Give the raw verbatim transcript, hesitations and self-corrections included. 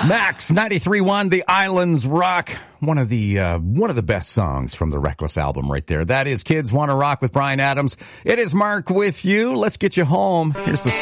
Max ninety-three point one, The Islands Rock. One of the, uh, one of the best songs from the Reckless album right there. That is Kids Wanna Rock with Bryan Adams. It is Mark with you. Let's get you home. Here's the